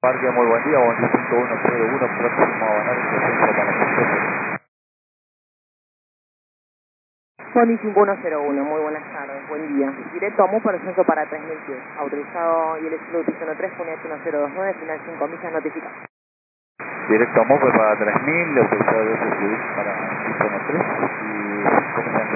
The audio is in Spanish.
Parque, muy buen día, Bondi 5101, próximo a análisis de centro para nosotros. Bondi 5101, muy buenas tardes, buen día. Directo a MUP, ascenso para 3000 pies. Autorizado ILS 13, FNH 1029, final 5 millas, notificado. Directo a MOPE para 3000, autorizado de para 113 y 5 millas